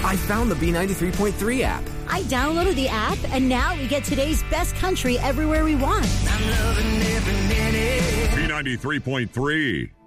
I found the B93.3 app. I downloaded the app, and now we get today's best country everywhere we want. I'm loving every minute. B93.3.